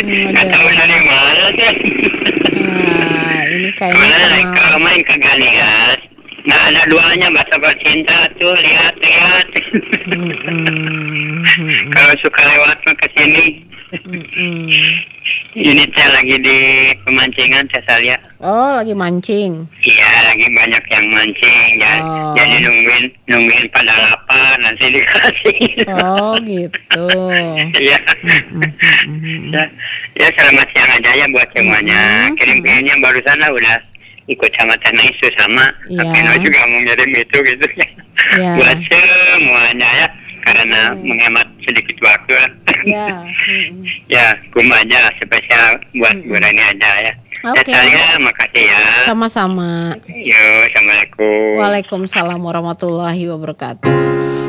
Nggak tahu dari mana sih. Ini kayaknya Kalau main ke Galias, nah ada duanya bahasa bercinta tuh, lihat. Kalau suka lewat ke sini. Ini saya lagi di pemancingan saya lihat. Oh, lagi mancing. Iya, lagi banyak yang mancing ya. Jadi nungguin pada lapar nanti dikasih. Oh, gitu. Iya. Ya selamat siang aja ya buat semuanya. Kirim-kirimnya barusan lah udah ikut sama Tana Isu sama Apeno juga mau ngirim itu gitu ya. Buat semuanya ya, karena menghemat sedikit waktu lah. Ya, aja spesial buat Burani aja ya. Oke. Saya makasih ya. Sama-sama. Yo, assalamualaikum. Waalaikumsalam warahmatullahi wabarakatuh.